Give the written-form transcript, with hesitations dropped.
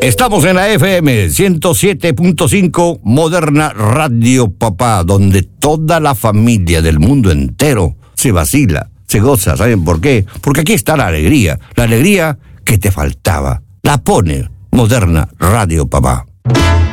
Estamos en la FM 107.5 Moderna Radio Papá, donde toda la familia del mundo entero se vacila, se goza. ¿Saben por qué? Porque aquí está la alegría que te faltaba. La pone Moderna Radio Papá.